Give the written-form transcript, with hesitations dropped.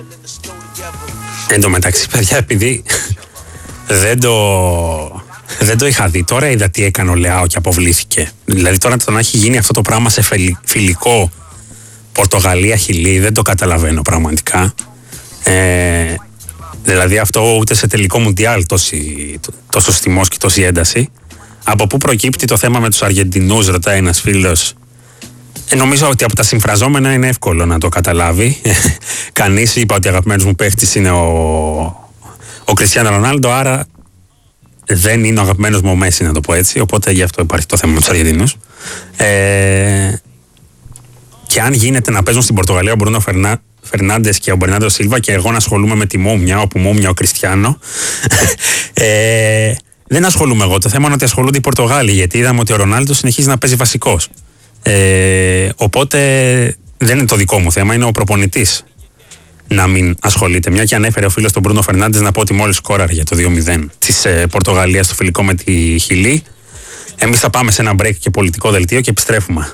Εν τω μεταξύ, παιδιά, επειδή δεν το είχα δει, τώρα είδα τι έκανε ο Λεάο και αποβλήθηκε. Δηλαδή τώρα το να έχει γίνει αυτό το πράγμα σε φιλικό Πορτογαλία-Χιλή δεν το καταλαβαίνω πραγματικά. Δηλαδή αυτό ούτε σε τελικό μουντιάλ τόσο θυμός και τόση ένταση. Από πού προκύπτει το θέμα με τους Αργεντινούς, ρωτάει ένας φίλος. Νομίζω ότι από τα συμφραζόμενα είναι εύκολο να το καταλάβει. Κανείς, είπα ότι ο αγαπημένος μου παίχτης είναι ο Κριστιάνο Ρονάλντο, άρα δεν είναι ο αγαπημένος μου ο Μέση, να το πω έτσι. Οπότε γι' αυτό υπάρχει το θέμα με τους Αργεντινούς. Και αν γίνεται να παίζουν στην Πορτογαλία ο Μπρούνο Φερνάντες και ο Μπερνάντο Σίλβα και εγώ να ασχολούμαι με τη μούμια, όπου μούμια ο Κριστιάνο, δεν ασχολούμαι εγώ. Το θέμα είναι ότι ασχολούνται οι Πορτογάλοι, γιατί είδαμε ότι ο Ρονάλντο συνεχίζει να παίζει βασικός. Οπότε δεν είναι το δικό μου θέμα, είναι ο προπονητής να μην ασχολείται. Μια και ανέφερε ο φίλος τον Μπρούνο Φερνάντες, να πω ότι μόλις σκόραρε για το 2-0 της Πορτογαλίας στο φιλικό με τη Χιλή. Εμείς θα πάμε σε ένα break και πολιτικό δελτίο και επιστρέφουμε.